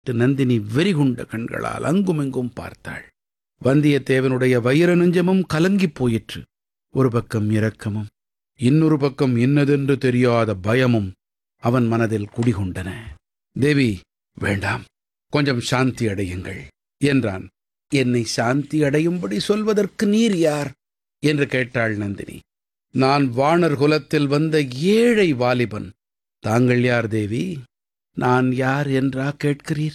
நந்தினி வெறிகுண்ட கண்களால் அங்குமிங்கும் பார்த்தாள். வந்தியத்தேவனுடைய வயிறு நெஞ்சமும் கலங்கிப் போயிற்று. ஒரு பக்கம் இரக்கமும், இன்னொரு பக்கம் இன்னதென்று தெரியாத பயமும் அவன் மனதில் குடிகொண்டன. தேவி, வேண்டாம், கொஞ்சம் சாந்தி அடையுங்கள் என்றான். என்னை சாந்தி அடையும்படி சொல்வதற்கு நீர் யார் என்று கேட்டாள் நந்தினி. நான் வாணர் குலத்தில் வந்த ஏழை வாலிபன். தாங்கள் யார் தேவி? நான் யார் என்றா கேட்கிறீர்?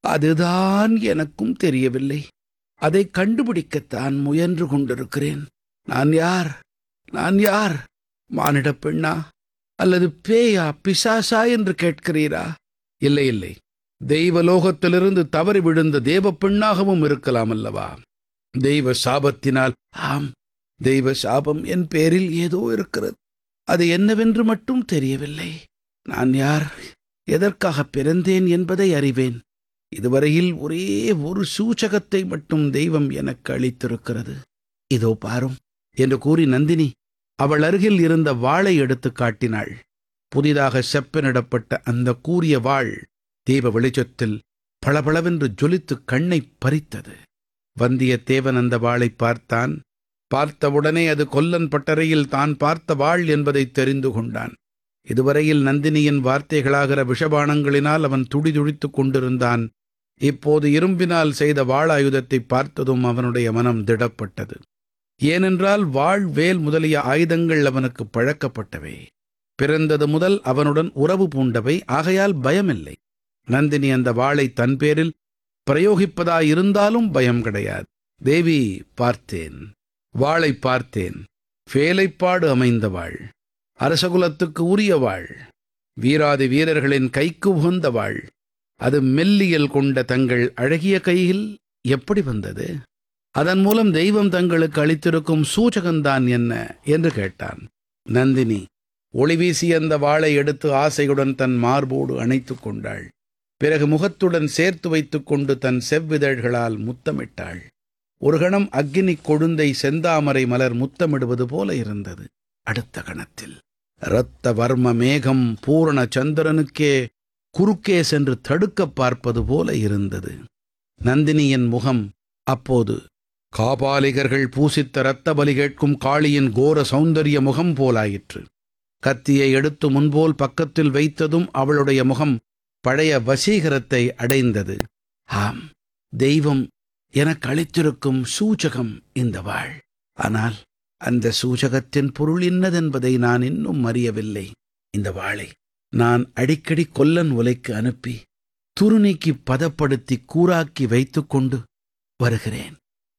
அதுதான் எனக்கும் தெரியவில்லை. அதை கண்டுபிடிக்கத்தான் முயன்று கொண்டிருக்கிறேன். நான் யார்? நான் யார்? மானிடப் பெண்ணா அல்லது பேயா, பிசாசா என்று கேட்கிறீரா? இல்லை இல்லை, தெய்வலோகத்திலிருந்து தவறி விழுந்த தேவ பெண்ணாகவும் இருக்கலாம் அல்லவா? தெய்வ சாபத்தினால். ஆம், தெய்வ சாபம் என் பேரில் ஏதோ இருக்கிறது. அது என்னவென்று மட்டும் தெரியவில்லை. நான் யார், எதற்காக பிறந்தேன் என்பதை அறிவேன். இதுவரையில் ஒரே ஒரு சூச்சகத்தை மட்டும் தெய்வம் எனக்கு அளித்திருக்கிறது. இதோ பாரும் என்று கூறி நந்தினி அவள் அருகில் இருந்த வாளை எடுத்து காட்டினாள். புதிதாக செப்பனிடப்பட்ட அந்த கூரிய வாள் தீப வெளிச்சத்தில் பளபளவென்று ஜொலித்து கண்ணை பறித்தது. வந்தியத்தேவன் அந்த வாளை பார்த்தான். பார்த்தவுடனே அது கொல்லன் பட்டறையில் தான் பார்த்த வாள் என்பதை தெரிந்து கொண்டான். இதுவரையில் நந்தினியின் வார்த்தைகளாகிற விஷபானங்களினால் அவன் துடிதுடித்துக் கொண்டிருந்தான். இப்போது இரும்பினால் செய்த வாளாயுதத்தை பார்த்ததும் அவனுடைய மனம் திடப்பட்டது. ஏனென்றால் வாள், வேல் முதலிய ஆயுதங்கள் அவனுக்கு பழக்கப்பட்டவை. பிறந்தது முதல் அவனுடன் உறவு பூண்டவை. ஆகையால் பயமில்லை. நந்தினி அந்த வாளை தன் பேரில் பிரயோகிப்பதாயிருந்தாலும் பயம் கிடையாது. தேவி, பார்த்தேன், வாளை பார்த்தேன். வேலைப்பாடு அமைந்த வாள், அரசகுலத்துக்கு உரிய வாள், வீராதி வீரர்களின் கைக்கு உகந்த வாள். அது மெல்லியல் கொண்ட தங்கள் அழகிய கையில் எப்படி வந்தது? அதன் மூலம் தெய்வம் தங்களுக்கு அளித்திருக்கும் சூச்சகந்தான் என்ன என்று கேட்டான். நந்தினி ஒளிவீசி அந்த வாளை எடுத்து ஆசையுடன் தன் மார்போடு அணைத்துக் கொண்டாள். பிறகு முகத்துடன் சேர்த்து வைத்துக் கொண்டு தன் செவ்விதழ்களால் முத்தமிட்டாள். ஒரு கணம் அக்கினி கொழுந்தை செந்தாமரை மலர் முத்தமிடுவது போல இருந்தது. அடுத்த கணத்தில் இரத்த வர்ம மேகம் பூரண சந்திரனுக்கே குறுக்கே சென்று தடுக்க பார்ப்பது போல இருந்தது. நந்தினியின் முகம் அப்போது காபாலிகர்கள் பூசித்த இரத்த பலி கேட்கும் காளியின் கோர சௌந்தரிய முகம் போலாயிற்று. கத்தியை எடுத்து முன்போல் பக்கத்தில் வைத்ததும் அவளுடைய முகம் பழைய வசீகரத்தை அடைந்தது. ஆம், தெய்வம் எனக்கு அளித்திருக்கும் சூச்சகம் இந்த வாள். ஆனால் அந்த சூச்சகத்தின் பொருள் இன்னதென்பதை நான் இன்னும் அறியவில்லை. இந்த வாளை நான் அடிக்கடி கொல்லன் உலைக்கு அனுப்பி துருநீக்கி பதப்படுத்தி கூராக்கி வைத்துக் கொண்டு வருகிறேன்.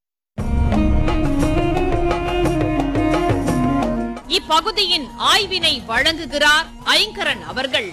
இப்பகுதியின் ஆய்வினை வழங்குகிறார் ஐங்கரன் அவர்கள்.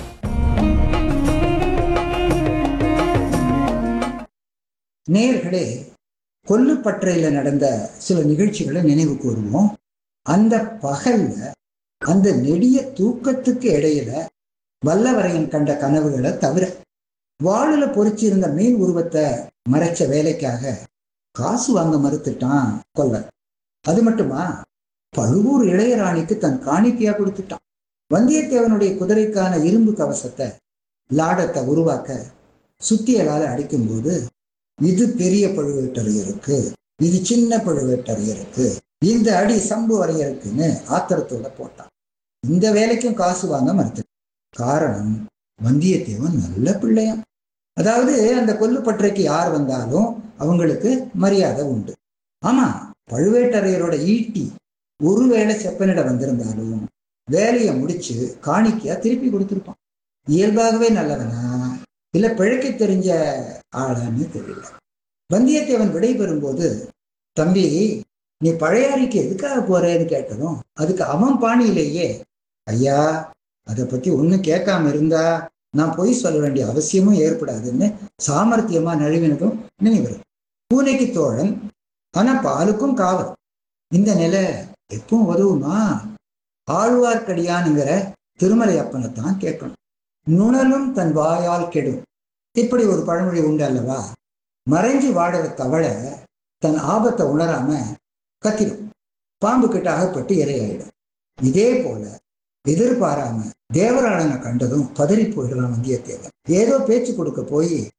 நேயர்களே, கொல்லுப்பற்றையில நடந்த சில நிகழ்ச்சிகளை நினைவு கூறுவோம். அந்த பகல்ல, அந்த நெடிய தூக்கத்துக்கு இடையில வல்லவரையன் கண்ட கனவுகளை தவிர, வாழுல பொறிச்சிருந்த மீன் உருவத்தை மறைச்ச வேலைக்காக காசு வாங்க மறுத்துட்டான் கொல்லன். அது மட்டுமா, பழுவூர் இளையராணிக்கு தன் காணிக்கையா கொடுத்துட்டான். வந்தியத்தேவனுடைய குதிரைக்கான இரும்பு கவசத்தை, லாடத்தை உருவாக்க சுத்தியலால அடிக்கும்போது, இது பெரிய பழுவேட்டரையருக்கு, இது சின்ன பழுவேட்டரையருக்கு, இந்த அடி சம்பு வரையருக்குன்னு ஆத்திரத்தோட போட்டான். இந்த வேலைக்கும் காசு வாங்க மறுத்து. காரணம், வந்தியத்தேவன் நல்ல பிள்ளையாம். அதாவது அந்த கொல்லுப்பற்றைக்கு யார் வந்தாலும் அவங்களுக்கு மரியாதை உண்டு. ஆமா, பழுவேட்டரையரோட ஈட்டி ஒருவேளை செப்பனிட வந்திருந்தாலும் வேலையை முடிச்சு காணிக்கையா திருப்பி கொடுத்திருப்பான். இயல்பாகவே நல்லவனா இல்ல பிழைக்க தெரிஞ்ச ஆளான்னு தெரியல. வந்தியத்தேவன் விடை பெறும்போது, தம்பி, நீ பழையாறைக்கு எதுக்காக போறேன்னு கேட்டதும் அதுக்கு அவன் பாணியிலேயே, ஐயா, அதை பத்தி ஒன்னும் கேட்காம இருந்தா நான் பொய் சொல்ல வேண்டிய அவசியமும் ஏற்படாதுன்னு சாமர்த்தியமா நழுவினதும் நினைவு. பூனைக்கு தோழன், ஆனா பாலுக்கும் காவல். இந்த நிலை எப்பவும் உதவுமா? ஆழ்வார்க்கடியானுங்கிற திருமலை அப்பனைத்தான் கேட்கணும். நுணலும் தன் வாயால் கெடும், இப்படி ஒரு பழமொழி உண்டு அல்லவா? மறைஞ்சு வாடுற தவளை தன் ஆபத்தை உணராம கத்திடும், பாம்பு கிட்ட அகப்பட்டு இரையாயிடும். இதே போல எதிர்பாராம தேவராளனை கண்டதும் பதறி போயிடலாம் வந்தியத்தேவன். ஏதோ பேச்சு கொடுக்க போய்